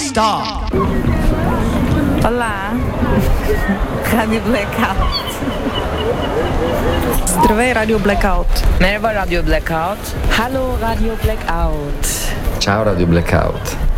stop. Hola. Radio Blackout. Здравей, Radio Blackout. Merhaba Radio Blackout. Hallo Radio Blackout. Ciao Radio Blackout.